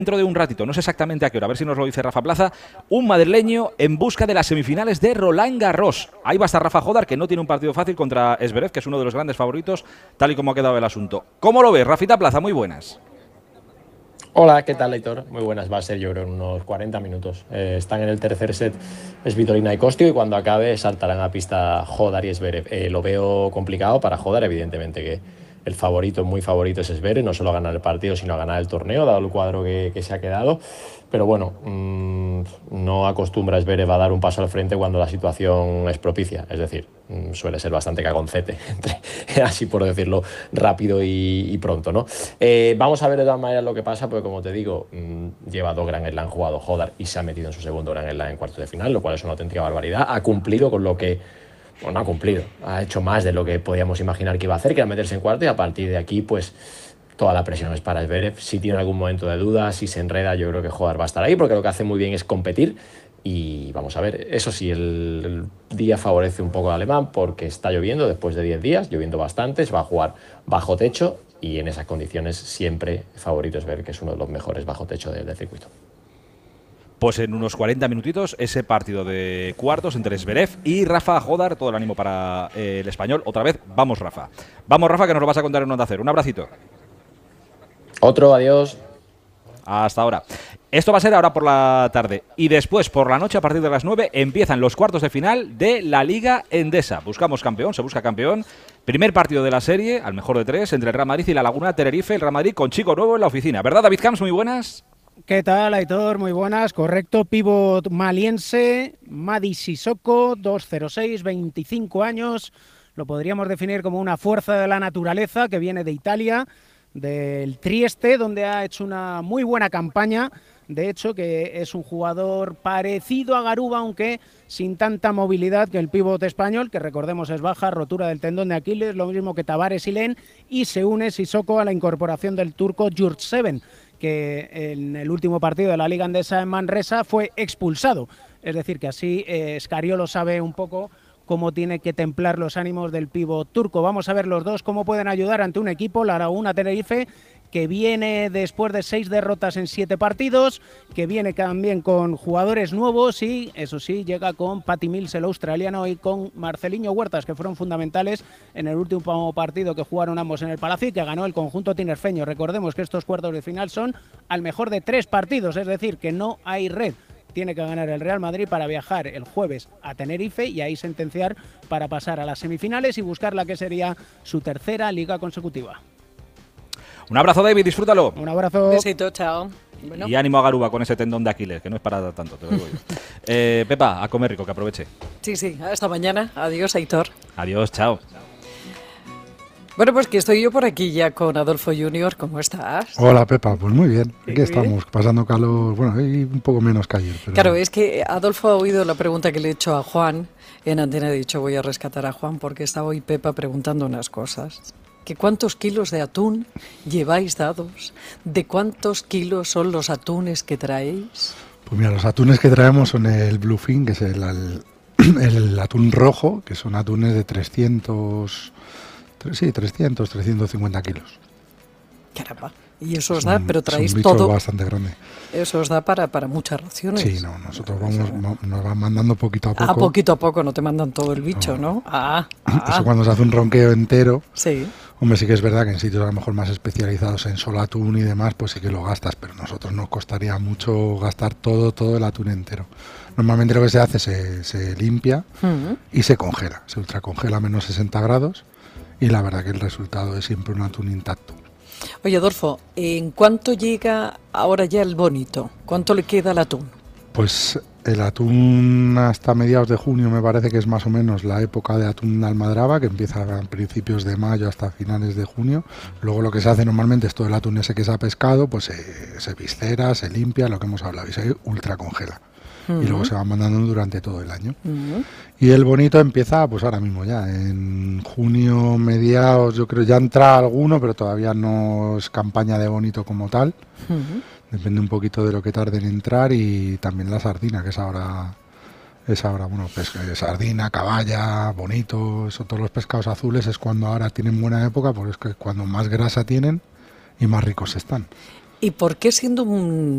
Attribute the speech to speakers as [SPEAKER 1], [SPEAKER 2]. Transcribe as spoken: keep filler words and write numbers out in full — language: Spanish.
[SPEAKER 1] Dentro de un ratito, no sé exactamente a qué hora, a ver si nos lo dice Rafa Plaza, un madrileño en busca de las semifinales de Roland Garros. Ahí va a estar Rafa Jódar, que no tiene un partido fácil contra Zverev, que es uno de los grandes favoritos, tal y como ha quedado el asunto. ¿Cómo lo ves, Rafita Plaza? Muy buenas.
[SPEAKER 2] Hola, ¿qué tal, Aitor? Muy buenas, va a ser yo creo unos cuarenta minutos. Eh, están en el tercer set Svitolina y Kostyo y cuando acabe saltarán a pista Jódar y Zverev. Eh, lo veo complicado para Jódar, evidentemente que el favorito, muy favorito es Zverev, no solo a ganar el partido sino a ganar el torneo, dado el cuadro que, que se ha quedado. Pero bueno, mmm, no acostumbra Zverev a dar un paso al frente cuando la situación es propicia, es decir, mmm, suele ser bastante cagoncete, así por decirlo rápido y, y pronto, ¿no? Eh, vamos a ver de todas maneras lo que pasa, porque como te digo, mmm, lleva dos Grand Slam jugado Jódar y se ha metido en su segundo Grand Slam en cuartos de final, lo cual es una auténtica barbaridad. Ha cumplido con lo que Bueno, ha cumplido, ha hecho más de lo que podíamos imaginar que iba a hacer, que era meterse en cuarto, y a partir de aquí, pues toda la presión es para Zverev. Si tiene algún momento de duda, si se enreda, yo creo que Jódar va a estar ahí, porque lo que hace muy bien es competir. Y vamos a ver, eso sí, el, el día favorece un poco al alemán, porque está lloviendo después de diez días, lloviendo bastante, se va a jugar bajo techo, y en esas condiciones siempre favorito es ver que es uno de los mejores bajo techo del, del circuito.
[SPEAKER 1] Pues en unos cuarenta minutitos ese partido de cuartos entre Zverev y Rafa Jódar, todo el ánimo para eh, el español. Otra vez, vamos Rafa. Vamos Rafa, que nos lo vas a contar en Onda Cero. Un abracito.
[SPEAKER 2] Otro, adiós.
[SPEAKER 1] Hasta ahora. Esto va a ser ahora por la tarde. Y después, por la noche, a partir de las nueve, empiezan los cuartos de final de la Liga Endesa. Buscamos campeón, se busca campeón. Primer partido de la serie, al mejor de tres, entre el Real Madrid y la Laguna Tenerife. El Real Madrid con chico nuevo en la oficina. ¿Verdad, David Camps? Muy buenas.
[SPEAKER 3] ¿Qué tal, Aitor? Muy buenas, correcto. Pívot maliense, Madi Sissoko, dos cero seis, veinticinco años. Lo podríamos definir como una fuerza de la naturaleza que viene de Italia, del Trieste, donde ha hecho una muy buena campaña. De hecho, que es un jugador parecido a Garuba, aunque sin tanta movilidad que el pívot español, que recordemos es baja, rotura del tendón de Aquiles, lo mismo que Tavares y Len, y se une Sissoko a la incorporación del turco Yurtseven, que en el último partido de la Liga Endesa en Manresa fue expulsado. Es decir, que así eh, Scariolo sabe un poco cómo tiene que templar los ánimos del pívot turco. Vamos a ver los dos cómo pueden ayudar ante un equipo, la Laguna Tenerife, que viene después de seis derrotas en siete partidos, que viene también con jugadores nuevos y, eso sí, llega con Patty Mills, el australiano, y con Marceliño Huertas, que fueron fundamentales en el último partido que jugaron ambos en el Palacio y que ganó el conjunto tinerfeño. Recordemos que estos cuartos de final son al mejor de tres partidos, es decir, que no hay red. Tiene que ganar el Real Madrid para viajar el jueves a Tenerife y ahí sentenciar para pasar a las semifinales y buscar la que sería su tercera liga consecutiva.
[SPEAKER 1] Un abrazo, David, disfrútalo.
[SPEAKER 3] Un abrazo.
[SPEAKER 4] Besito, chao. Bueno.
[SPEAKER 1] Y ánimo a Garuba con ese tendón de Aquiles, que no es para tanto, te lo digo yo. eh, Pepa, a comer rico, que aproveche.
[SPEAKER 4] Sí, sí, hasta mañana. Adiós, Aitor.
[SPEAKER 1] Adiós, chao.
[SPEAKER 4] Bueno, pues que estoy yo por aquí ya con Adolfo Junior. ¿Cómo estás?
[SPEAKER 5] Hola, Pepa, pues muy bien.
[SPEAKER 4] Qué
[SPEAKER 5] Aquí
[SPEAKER 4] bien.
[SPEAKER 5] estamos, pasando calor, bueno, y un poco menos que ayer. Pero...
[SPEAKER 4] Claro, es que Adolfo ha oído la pregunta que le he hecho a Juan. En antena he dicho, voy a rescatar a Juan porque está hoy Pepa preguntando unas cosas. ¿Que cuántos kilos de atún lleváis dados? ¿De cuántos kilos son los atunes que traéis?
[SPEAKER 5] Pues mira, los atunes que traemos son el Bluefin, que es el, el, el atún rojo, que son atunes de trescientos, sí, trescientos, trescientos cincuenta kilos.
[SPEAKER 4] Caramba. Y eso os
[SPEAKER 5] Es
[SPEAKER 4] da,
[SPEAKER 5] un,
[SPEAKER 4] pero traéis
[SPEAKER 5] es un bicho
[SPEAKER 4] todo.
[SPEAKER 5] bastante grande.
[SPEAKER 4] Eso os da para, para muchas raciones.
[SPEAKER 5] Sí, no, nosotros vamos, nos van mandando poquito a poco.
[SPEAKER 4] Ah, poquito a poco, no te mandan todo el bicho, ¿no? ¿no? Ah, ah.
[SPEAKER 5] Eso cuando se hace un ronqueo entero.
[SPEAKER 4] Sí.
[SPEAKER 5] Hombre, sí que es verdad que en sitios a lo mejor más especializados en solo atún y demás, pues sí que lo gastas, pero a nosotros nos costaría mucho gastar todo, todo el atún entero. Normalmente lo que se hace se, se limpia uh-huh. y se congela, se ultracongela a menos sesenta grados y la verdad que el resultado es siempre un atún intacto.
[SPEAKER 4] Oye, Adolfo, ¿en cuánto llega ahora ya el bonito? ¿Cuánto le queda al atún?
[SPEAKER 5] Pues el atún hasta mediados de junio me parece que es más o menos la época de atún de almadraba, que empieza a principios de mayo hasta finales de junio. Luego lo que se hace normalmente es todo el atún ese que se ha pescado, pues se, se viscera, se limpia, lo que hemos hablado, y se ultracongela. Uh-huh. Y luego se va mandando durante todo el año. Uh-huh. Y el bonito empieza pues ahora mismo ya, en junio, mediados, yo creo ya entra alguno, pero todavía no es campaña de bonito como tal. Uh-huh. Depende un poquito de lo que tarde en entrar, y también la sardina, que es ahora, es ahora bueno, pesca, sardina, caballa, bonito, eso, todos los pescados azules es cuando ahora tienen buena época, porque es que cuando más grasa tienen y más ricos están.
[SPEAKER 4] ¿Y por qué siendo un